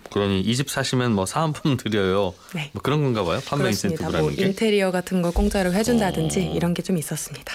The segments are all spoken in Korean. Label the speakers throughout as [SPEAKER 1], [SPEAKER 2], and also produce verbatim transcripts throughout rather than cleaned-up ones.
[SPEAKER 1] 그러니 이 집 사시면 뭐 사은품 드려요.
[SPEAKER 2] 네.
[SPEAKER 1] 뭐 그런 건가 봐요. 판매
[SPEAKER 2] 그렇습니다.
[SPEAKER 1] 인센티브라는
[SPEAKER 2] 뭐
[SPEAKER 1] 게.
[SPEAKER 2] 인테리어 같은 거 공짜로 해준다든지
[SPEAKER 1] 어.
[SPEAKER 2] 이런 게 좀 있었습니다.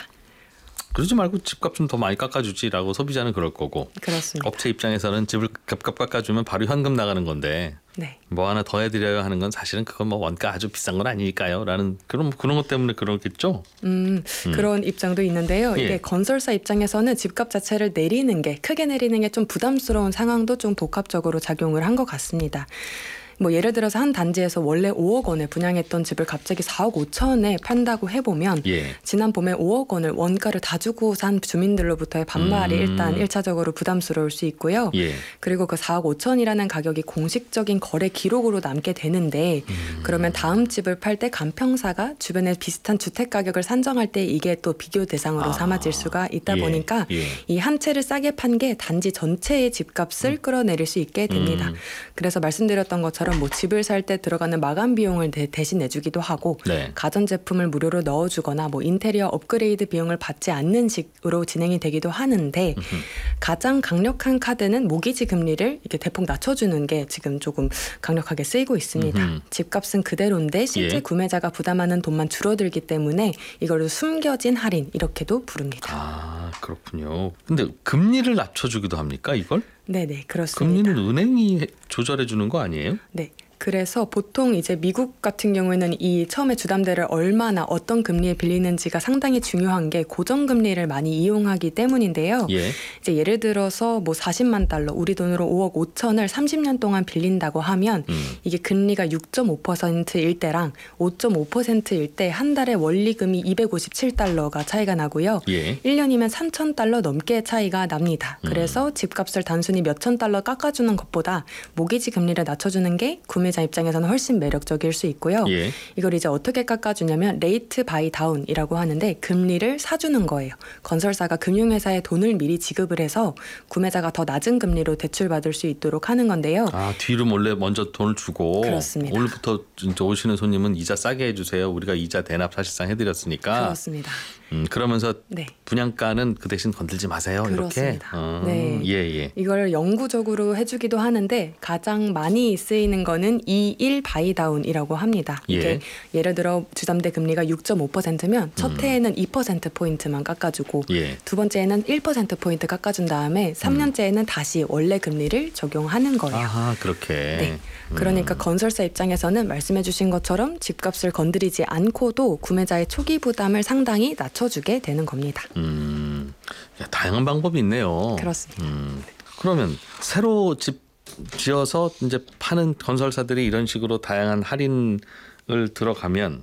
[SPEAKER 1] 그러지 말고 집값 좀 더 많이 깎아주지라고 소비자는 그럴 거고.
[SPEAKER 2] 그렇습니다.
[SPEAKER 1] 업체 입장에서는 집을 값값 깎아주면 바로 현금 나가는 건데
[SPEAKER 2] 네.
[SPEAKER 1] 뭐 하나 더 해드려야 하는 건 사실은 그건 뭐 원가 아주 비싼 건 아니니까요라는 그런 그런 것 때문에 그러겠죠.
[SPEAKER 2] 음,
[SPEAKER 1] 음.
[SPEAKER 2] 그런 입장도 있는데요.
[SPEAKER 1] 예.
[SPEAKER 2] 이게 건설사 입장에서는 집값 자체를 내리는 게 크게 내리는 게 좀 부담스러운 상황도 좀 복합적으로 작용을 한 것 같습니다. 뭐 예를 들어서 한 단지에서 원래 오억 원에 분양했던 집을 갑자기 사억 오천에 판다고 해보면
[SPEAKER 1] 예.
[SPEAKER 2] 지난 봄에 오억 원을 원가를 다 주고 산 주민들로부터의 반발이
[SPEAKER 1] 음.
[SPEAKER 2] 일단 일차적으로 부담스러울 수 있고요.
[SPEAKER 1] 예.
[SPEAKER 2] 그리고 그 사억 오천이라는 가격이 공식적인 거래 기록으로 남게 되는데
[SPEAKER 1] 음.
[SPEAKER 2] 그러면 다음 집을 팔 때 간평사가 주변에 비슷한 주택 가격을 산정할 때 이게 또 비교 대상으로
[SPEAKER 1] 아.
[SPEAKER 2] 삼아질 수가 있다
[SPEAKER 1] 예.
[SPEAKER 2] 보니까
[SPEAKER 1] 예.
[SPEAKER 2] 이 한 채를 싸게 판 게 단지 전체의 집값을 끌어내릴 수 있게 됩니다.
[SPEAKER 1] 음.
[SPEAKER 2] 그래서 말씀드렸던 것처럼 뭐 집을 살 때 들어가는 마감 비용을 대, 대신 내주기도 하고
[SPEAKER 1] 네.
[SPEAKER 2] 가전제품을 무료로 넣어주거나 뭐 인테리어 업그레이드 비용을 받지 않는 식으로 진행이 되기도 하는데
[SPEAKER 1] 음흠.
[SPEAKER 2] 가장 강력한 카드는 모기지 금리를 이렇게 대폭 낮춰주는 게 지금 조금 강력하게 쓰이고 있습니다.
[SPEAKER 1] 음흠.
[SPEAKER 2] 집값은 그대로인데 실제
[SPEAKER 1] 예.
[SPEAKER 2] 구매자가 부담하는 돈만 줄어들기 때문에 이걸 숨겨진 할인 이렇게도 부릅니다.
[SPEAKER 1] 아 그렇군요. 근데 금리를 낮춰주기도 합니까 이걸?
[SPEAKER 2] 네네 그렇습니다.
[SPEAKER 1] 금리는 은행이 조절해 주는 거 아니에요?
[SPEAKER 2] 네. 그래서 보통 이제 미국 같은 경우에는 이 처음에 주담대를 얼마나 어떤 금리에 빌리는지가 상당히 중요한 게 고정금리를 많이 이용하기 때문인데요.
[SPEAKER 1] 예.
[SPEAKER 2] 이제 예를 들어서 뭐 사십만 달러, 우리 돈으로 오억 오천을 삼십 년 동안 빌린다고 하면
[SPEAKER 1] 음.
[SPEAKER 2] 이게 금리가 육 점 오 퍼센트일 때랑 오 점 오 퍼센트일 때 한 달에 원리금이 이백오십칠 달러가 차이가 나고요.
[SPEAKER 1] 예.
[SPEAKER 2] 일 년이면 삼천 달러 넘게 차이가 납니다.
[SPEAKER 1] 음.
[SPEAKER 2] 그래서 집값을 단순히 몇천 달러 깎아주는 것보다 모기지 금리를 낮춰주는 게 구매자 입장에서는 훨씬 매력적일 수 있고요.
[SPEAKER 1] 예.
[SPEAKER 2] 이걸 이제 어떻게 깎아주냐면 레이트 바이 다운이라고 하는데 금리를 사주는 거예요. 건설사가 금융회사에 돈을 미리 지급을 해서 구매자가 더 낮은 금리로 대출받을 수 있도록 하는 건데요.
[SPEAKER 1] 아 뒤로 몰래 먼저 돈을 주고
[SPEAKER 2] 그렇습니다.
[SPEAKER 1] 오늘부터 진짜 오시는 손님은 이자 싸게 해주세요. 우리가 이자 대납 사실상 해드렸으니까.
[SPEAKER 2] 그렇습니다.
[SPEAKER 1] 음, 그러면서
[SPEAKER 2] 네.
[SPEAKER 1] 분양가는 그 대신 건들지 마세요. 이렇게.
[SPEAKER 2] 그렇습니다.
[SPEAKER 1] 어,
[SPEAKER 2] 네.
[SPEAKER 1] 예, 예.
[SPEAKER 2] 이걸 영구적으로 해주기도 하는데 가장 많이 쓰이는 거는 이십일 바이다운이라고 합니다. 이게
[SPEAKER 1] 예.
[SPEAKER 2] 예를 들어 주담대 금리가 육 점 오 퍼센트면 첫
[SPEAKER 1] 음.
[SPEAKER 2] 해에는 이 퍼센트 포인트만 깎아주고
[SPEAKER 1] 예.
[SPEAKER 2] 두 번째에는 일 퍼센트 포인트 깎아준 다음에 삼 년째에는 다시 원래 금리를 적용하는 거예요.
[SPEAKER 1] 아하 그렇게.
[SPEAKER 2] 네. 그러니까
[SPEAKER 1] 음.
[SPEAKER 2] 건설사 입장에서는 말씀해 주신 것처럼 집값을 건드리지 않고도 구매자의 초기 부담을 상당히 낮춰주게 되는 겁니다.
[SPEAKER 1] 음, 야, 다양한 방법이 있네요.
[SPEAKER 2] 그렇습니다.
[SPEAKER 1] 음, 그러면 새로 집 지어서 이제 파는 건설사들이 이런 식으로 다양한 할인을 들어가면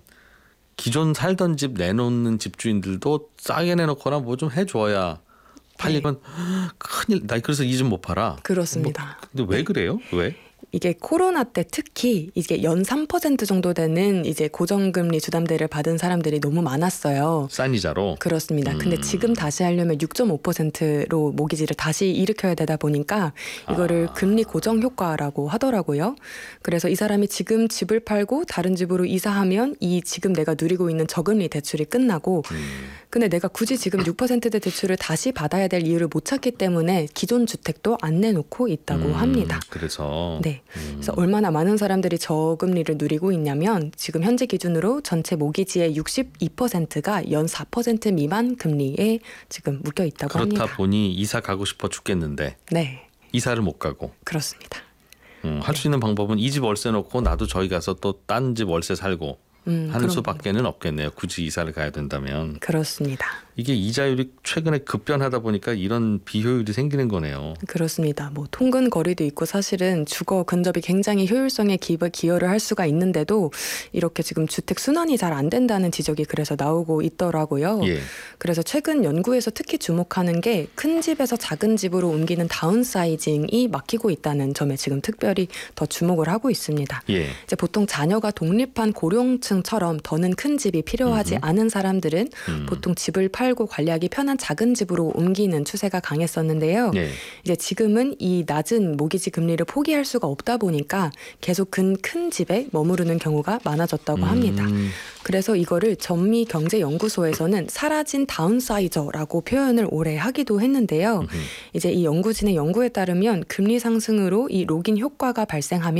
[SPEAKER 1] 기존 살던 집 내놓는 집주인들도 싸게 내놓거나 뭐 좀 해줘야 팔리면 네. 큰일 나. 그래서 이 집 못 팔아.
[SPEAKER 2] 그렇습니다.
[SPEAKER 1] 뭐, 근데 왜 그래요? 왜?
[SPEAKER 2] 이게 코로나 때 특히 이게 연 삼 퍼센트 정도 되는 이제 고정금리 주담대를 받은 사람들이 너무 많았어요.
[SPEAKER 1] 싼 이자로.
[SPEAKER 2] 그렇습니다.
[SPEAKER 1] 음. 근데
[SPEAKER 2] 근데 지금 다시 하려면 육 점 오 퍼센트로 모기지를 다시 일으켜야 되다 보니까 이거를
[SPEAKER 1] 아.
[SPEAKER 2] 금리 고정 효과라고 하더라고요. 그래서 이 사람이 지금 집을 팔고 다른 집으로 이사하면 이 지금 내가 누리고 있는 저금리 대출이 끝나고
[SPEAKER 1] 음.
[SPEAKER 2] 근데 내가 굳이 지금 육 퍼센트대 대출을 다시 받아야 될 이유를 못 찾기 때문에 기존 주택도 안 내놓고 있다고
[SPEAKER 1] 음,
[SPEAKER 2] 합니다.
[SPEAKER 1] 그래서.
[SPEAKER 2] 네.
[SPEAKER 1] 음.
[SPEAKER 2] 그래서 얼마나 많은 사람들이 저금리를 누리고 있냐면 지금 현재 기준으로 전체 모기지의 육십이 퍼센트가 연 사 퍼센트 미만 금리에 지금 묶여 있다고
[SPEAKER 1] 그렇다
[SPEAKER 2] 합니다.
[SPEAKER 1] 보니 이사 가고 싶어 죽겠는데
[SPEAKER 2] 네.
[SPEAKER 1] 이사를 못 가고.
[SPEAKER 2] 그렇습니다.
[SPEAKER 1] 음, 할 수 있는 방법은 이 집 월세 놓고 나도 저희 가서 또 딴 집 월세 살고
[SPEAKER 2] 음,
[SPEAKER 1] 하는
[SPEAKER 2] 그런
[SPEAKER 1] 수밖에는 없겠네요. 굳이 이사를 가야 된다면.
[SPEAKER 2] 그렇습니다.
[SPEAKER 1] 이게 이자율이 최근에 급변하다 보니까 이런 비효율이 생기는 거네요.
[SPEAKER 2] 그렇습니다. 뭐 통근 거리도 있고 사실은 주거 근접이 굉장히 효율성에 기여를 할 수가 있는데도 이렇게 지금 주택 순환이 잘 안 된다는 지적이 그래서 나오고 있더라고요.
[SPEAKER 1] 예.
[SPEAKER 2] 그래서 최근 연구에서 특히 주목하는 게 큰 집에서 작은 집으로 옮기는 다운사이징이 막히고 있다는 점에 지금 특별히 더 주목을 하고 있습니다.
[SPEAKER 1] 예.
[SPEAKER 2] 이제 보통 자녀가 독립한 고령층처럼 더는 큰 집이 필요하지
[SPEAKER 1] 음흠.
[SPEAKER 2] 않은 사람들은
[SPEAKER 1] 음.
[SPEAKER 2] 보통 집을 팔고 관리하기 편한 작은 집으로 옮기는 추세가 강했었는데요.
[SPEAKER 1] 예.
[SPEAKER 2] 이제 지금은 이 낮은 모기지 금리를 포기할 수가 없다 보니까 계속 큰, 큰 집에 머무르는 경우가 많아졌다고 합니다.
[SPEAKER 1] 음.
[SPEAKER 2] 그래서 이거를 전미경제연구소에서는 사라진 다운사이저라고 표현을 오래 하기도 했는데요.
[SPEAKER 1] 음흠.
[SPEAKER 2] 이제 이 연구진의 연구에 따르면 금리 상승으로 이 록인 효과가 발생하면